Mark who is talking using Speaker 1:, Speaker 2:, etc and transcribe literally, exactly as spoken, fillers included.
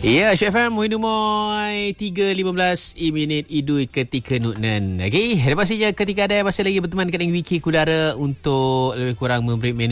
Speaker 1: Ya, Syed F M, Muhyiddin Moy, tiga lima belas minit idui ketika nutnan. Okey, lepas saja ketika ada masih lagi berteman dengan Wiki Kudara untuk lebih kurang memberi